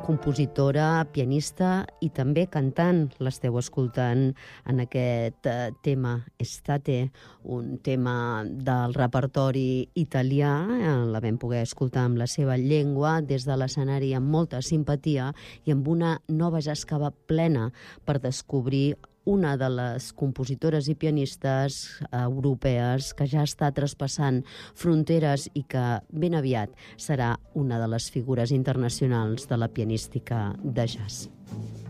compositora, pianista i també cantant. L'esteu escoltant en aquest tema Estate, un tema del repertori italià. La vam poder escoltar amb la seva llengua des de l'escenari amb molta simpatia i amb una nova jascava plena per descobrir una de les compositores i pianistes europees que ja està traspassant fronteres i que ben aviat serà una de les figures internacionals de la pianística de jazz.